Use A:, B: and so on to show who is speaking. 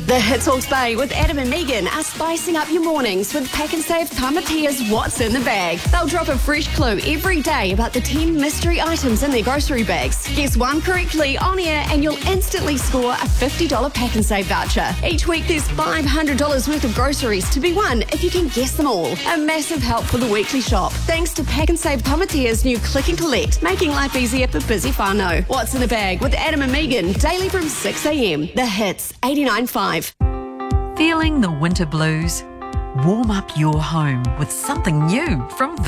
A: The Hits Hawke's Bay with Adam and Megan are spicing up your mornings with Pack and Save Tamatia's What's in the Bag. They'll drop a fresh clue every day about the 10 mystery items in their grocery bags. Guess one correctly on air and you'll instantly score a $50 Pack and Save voucher. Each week there's $500 worth of groceries to be won if you can guess them all. A massive help for the weekly shop. Thanks to Pack and Save Tamatia's new Click and Collect, making life easier for busy whānau. What's in the Bag with Adam and Megan, daily from 6 a.m. The Hits 89.5.
B: Feeling the winter blues? Warm up your home with something new from